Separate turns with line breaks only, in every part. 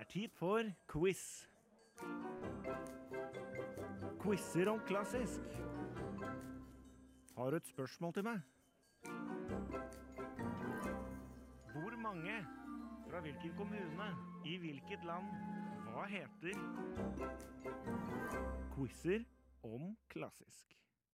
tid for quiz. Quizzer om klassisk. Har du et spørsmål til meg? Hvor mange? Fra hvilken kommune? I hvilket land? Hva heter? Quizzer om klassisk.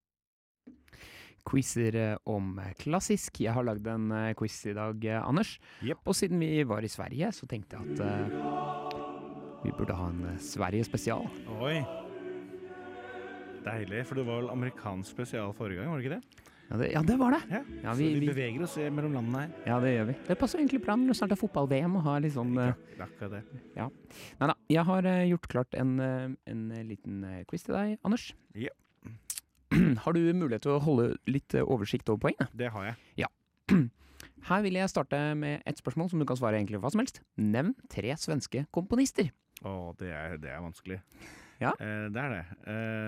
Quizzer om klassisk. Jeg har lagd en quiz i dag, Anders.
Yep.
Og siden vi var i Sverige, så tenkte jeg at vi burde ha en Sverige-spesial.
Oi. Deilig, for det var vel amerikansk spesial forrige gang, var det ikke det?
Ja, det var det.
Ja,
Ja,
så vi beveger oss mellom landene her.
Ja, det gjør vi. Det passer egentlig bra når det snart er fotball-VM og ha litt sånn...
Det er akkurat det.
Ja. Neida, jeg har gjort klart en liten quiz til deg, Anders.
Ja.
Har du mulighet til å holde litt oversikt over poeng?
Det har jeg.
Ja. Her vil jeg starte med et spørsmål som du kan svare egentlig hva som helst. Nevn 3 svenske komponister.
Det er vanskelig.
Ja.
Det er det.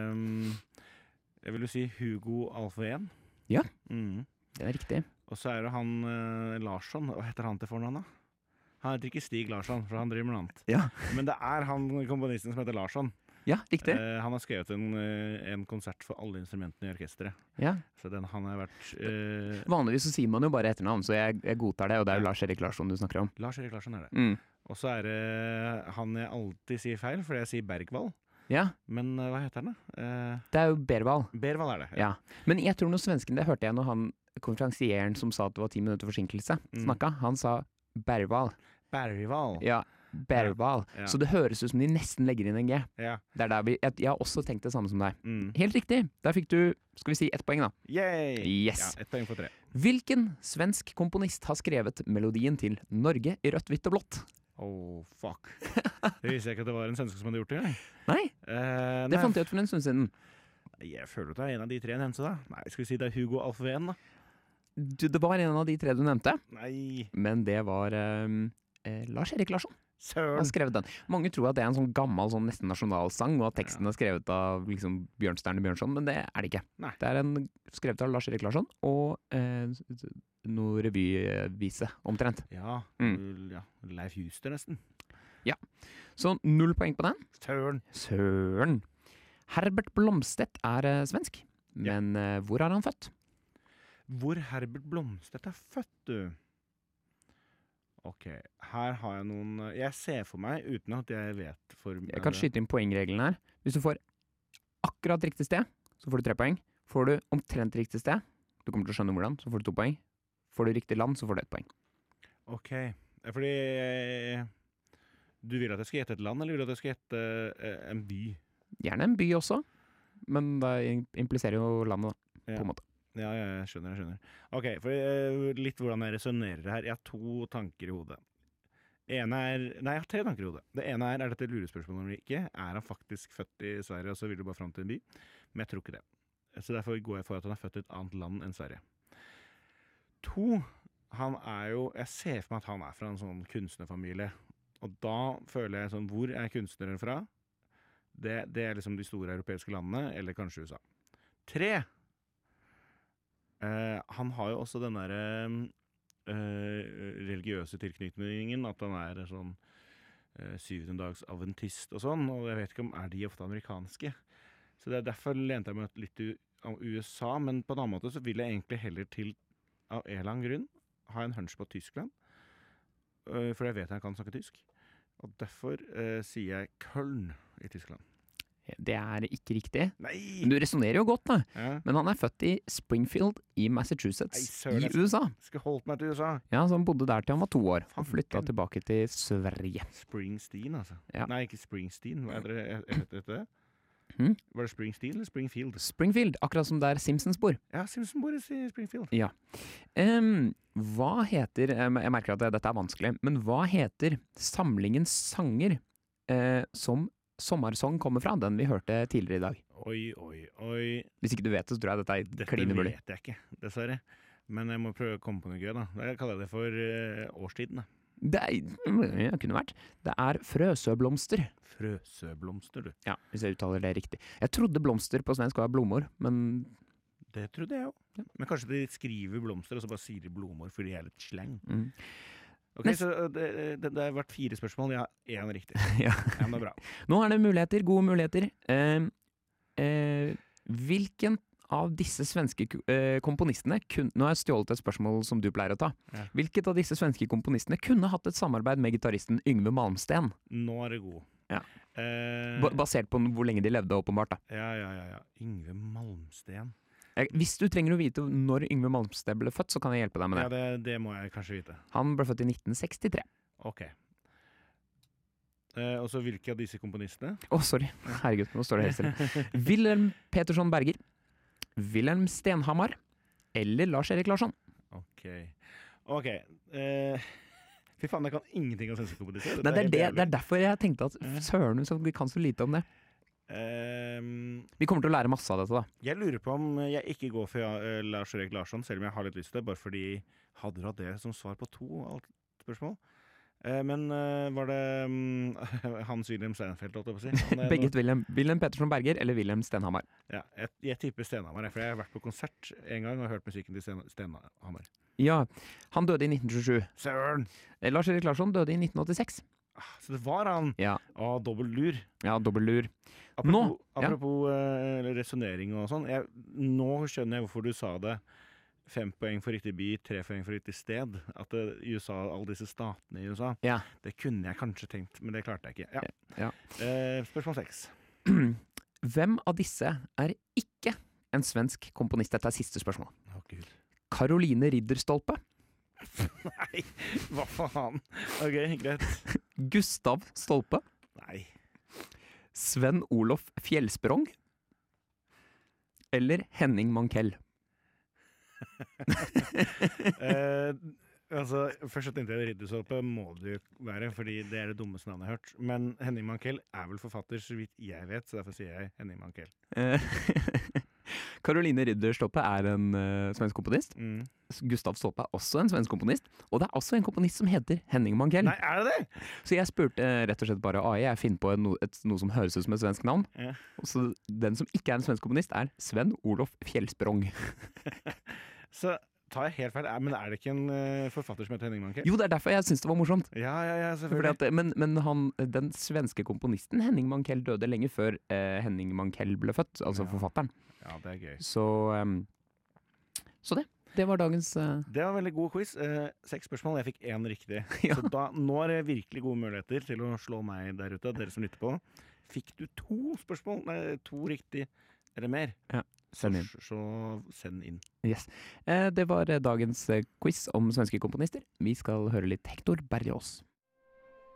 Jeg vil jo si Hugo Alfvén.
Ja,
Mm.
det er riktig.
Og så er det han Larsson. Hva heter han til fornavn da? Han heter ikke Stig Larsson, for han driver med noe annet.
Ja,
Men det er han komponisten som heter Larsson.
ja riktig.
Han har skrevet en konsert for alle instrumentene i orkestret.
Ja.
Så han har vært...
Vanligvis så sier man jo bare etternavn, så jeg godtar det, og det er jo Lars-Erik Larsson du snakker om.
Lars-Erik Larsson er det.
Mm.
Og så er det han jeg alltid sier feil, fordi jeg sier Bergvall.
Ja,
Men hva heter han da?
det er jo Berwald.
Bergvall er det.
Ja. Men jeg tror når svensken, det hørte jeg når han, konferansieren som sa at det var 10 minutter forsinkelse, snakket, han sa Berwald.
Bergvall.
Ja, Berwald.
Ja.
Så det høres ut som de nesten legger inn en G.
Ja.
Det er der jeg har også tenkt det samme som deg.
Mm.
Helt riktig. Der fikk du, skal vi si, 1 poeng da.
Yay!
Yes.
Ja, 1 poeng for 3.
Hvilken svensk komponist har skrevet melodien til Norge i rødt, hvitt og blått?
Fuck. Det visste jeg ikke at det var en svenske som hadde gjort det.
Nei,
Nei,
det fant jeg ut for en stund siden.
Jeg føler at det er en av de 3 nevnte da. Nei, skal vi si det er Hugo Alfvén da?
Det var en av de 3 du nevnte,
Nei,
men det var Lars-Erik Larsson. Han
søren.
har skrevet den. Mange tror at det er en sånn gammel, sånn nesten nasjonalsang, og at teksten er skrevet av liksom Bjørnstjerne Bjørnson, men det er det ikke.
Nei.
Det er skrevet av Lars-Erik Larsson, og noe revyvise, omtrent.
Ja, ja, Leif Juster nesten.
Så 0 poeng på den.
Søren.
Søren. Herbert Blomstedt er svensk, men hvor er han født?
Hvor Herbert Blomstedt er født, du? Ok, her har jeg noen... Jeg ser for meg, uten at jeg vet for...
Jeg kan skyte inn poengregelen her. Hvis du får akkurat riktig sted, så får du 3 poeng. Får du omtrent riktig sted, du kommer til å skjønne hvordan, så får du 2 poeng. Får du riktig land, så får du 1 poeng.
Ok, fordi... Du vil at jeg skal gjette et land, eller vil du at jeg skal gjette en by?
Gjerne en by også, men det impliserer jo landet da, på en måte.
Ja, jeg skjønner. Ok, for litt hvordan jeg resonerer her. Jeg har 2 tanker i hodet. Jeg har 3 tanker i hodet. Det ene er dette lurespørsmålet eller ikke? Er han faktisk født i Sverige, og så vil du bare frem til en by? Men jeg tror ikke det. Så derfor går jeg for at han er født i et annet land enn Sverige. 2, han er jo... Jeg ser for meg at han er fra en sånn kunstnerfamilie. Og da føler jeg sånn, hvor er kunstneren fra? Det er liksom de store europeiske landene, eller kanskje USA. 3, han har jo også den der religiøse tilknytningen, at han er sånn 7-dags adventist og sånn, og jeg vet ikke om de ofte amerikanske. Så det er derfor lente jeg meg litt av USA, men på en annen måte så vil jeg egentlig heller til, av en eller annen grunn, ha en hunch på Tyskland, for jeg vet han kan snakke tysk. Og derfor sier jeg Köln i Tyskland.
Det er ikke riktig.
Nei!
Men du resonerer jo godt da.
Ja.
Men han er født i Springfield i Massachusetts
Nei, søren,
i USA.
Skal holdt meg til USA.
Ja, så han bodde der til han var 2 år, og
Fanken.
flyttet tilbake til Sverige.
Springsteen, altså.
Ja.
Nei, ikke Springsteen. Hva er det det? Var det Springsteen eller Springfield?
Springfield, akkurat som der Simpsons bor.
Ja, Simpson bor i Springfield.
Ja. Hva heter, jeg merker at dette er vanskelig, men hva heter samlingens sanger som Sommarsong kommer fra, den vi hørte tidligere i dag?
Oi.
Hvis ikke du vet det, så tror jeg dette er
Dette
klinemulig.
vet jeg ikke, dessverre. Men jeg må prøve å komme på noe gøy, da. Jeg kaller det for årstiden, da.
Det kunne vært. Det er frøsøblomster.
Frøsøblomster, du.
Ja, hvis jeg uttaler det riktig. Jeg trodde blomster på svensk var blommor, men...
Det trodde jeg jo. Men kanskje de skriver blomster, og så bare sier de blomor, fordi de er litt slang. Ok, så det har vært 4 spørsmål. Jeg har 1 riktig.
Ja.
Ja, men det er bra.
Nå er det muligheter, gode muligheter. Hvilken av disse svenske komponistene Nå har jeg stjålet et spørsmål som du pleier å ta.
Ja.
Hvilket av disse svenske komponistene kunne hatt et samarbeid med gitaristen Yngve Malmsten?
Nå er det god.
Ja.
Eh,
Basert på hvor lenge de levde, åpenbart. da.
ja. Yngve Malmsten.
Hvis du trenger å vite når Yngve Malmsten ble født, så kan jeg hjelpe deg med det.
Ja, det må jeg kanskje vite.
Han ble født i 1963.
Ok. Og så hvilke av disse komponistene?
Sorry. Herregud, nå står det helt stille. Wilhelm Petersson Berger, Wilhelm Stenhammar eller Lars-Erik Larsson?
Ok. Fy faen, jeg kan ingenting om svenske komponister.
Nei, det er derfor jeg tenkte at søren, så vi kan så lite om det. Vi kommer til å lære masse av dette, da.
Jeg lurer på om jeg ikke går for Lars-Erik Larsson, selv om jeg har litt lyst til det, bare fordi hadde du hatt det som svar på 2 spørsmål? Men var det Hans-Wilhelm Steinfeld, holdt jeg på å si?
Begge Wilhelm Petersson Berger eller Wilhelm Stenhammar.
Ja, jeg tipper Stenhammar, for jeg har vært på konsert en gang og hørt musikken til Stenhammar.
Ja, han døde i 1927.
Søren!
Lars-Erik Larsson døde i 1986.
Så det var han!
Ja.
Dobbel lur.
Ja, dobbel lur.
Apropos resonering og sånn. Nå skjønner jeg hvorfor du sa det. 5 poeng for riktig by, 3 poeng for riktig sted. At USA, alle disse statene i USA,
Ja.
det kunne jeg kanskje tenkt, men det klarte jeg ikke.
Ja.
Spørsmål 6.
Hvem av disse er ikke en svensk komponist? Dette er siste spørsmål.
Å, Gud.
Caroline Ridderstolpe,
Nei, hva faen? Ok, greit.
Gustav Stolpe,
Nei.
Sven Olof Fjellsprong eller Henning Mankell?
Først tenkte jeg Ridderstolpe må det jo være, fordi det er det dummeste navnet jeg har hørt. Men Henning Mankell er vel forfatter, så vidt jeg vet, så derfor sier jeg Henning Mankell.
Caroline Ridderstolpe er en svensk komponist. Gustav Stolpe er også en svensk komponist. Og det er også en komponist som heter Henning Mankell.
Nei, er det det?
Så jeg spurte rett og slett bare jeg finner på noe som høres ut som et svensk navn.
Ja.
Og så den som ikke er en svensk komponist, er Sven Olof Fjellsprong.
Så tar jeg helt feil. Men er det ikke en forfatter som heter Henning Mankell?
Jo, det er derfor jeg syns det var morsomt.
Ja, selvfølgelig.
Men den svenske komponisten Henning Mankell døde lenge før Henning Mankell ble født, altså forfatteren.
Ja, det er gøy.
Så det var dagens
Det var en veldig god quiz. 6 spørsmål, jeg fikk 1 riktig.
Ja.
Så nå er det virkelig gode muligheter til å slå meg der ute, dere som lytter på. Fikk du 2 spørsmål? Nei, 2 riktig eller mer?
Ja. Send inn.
Så send inn.
Yes. Det var dagens quiz om svenske komponister. Vi skal høre litt Hector Berlioz.